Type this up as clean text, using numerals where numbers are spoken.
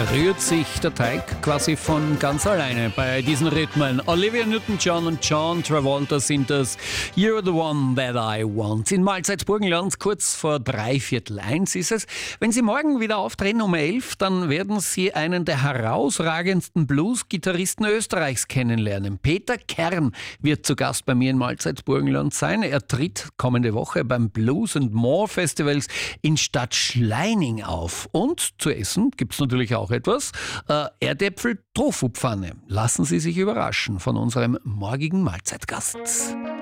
rührt sich der Teig quasi von ganz alleine bei diesen Rhythmen. Olivia Newton-John und John Travolta sind das. You're the one that I want. In Mahlzeit Burgenland, kurz vor 1:45 ist es. Wenn Sie morgen wieder auftreten um 11, dann werden Sie einen der herausragendsten Blues-Gitarristen Österreichs kennenlernen. Peter Kern wird zu Gast bei mir in Mahlzeit Burgenland sein. Er tritt kommende Woche beim Blues and More Festivals in Stadt Schleining auf. Und zu essen gibt es natürlich auch etwas. Erdäpfel-Tofu-Pfanne. Lassen Sie sich überraschen von unserem morgigen Mahlzeitgast.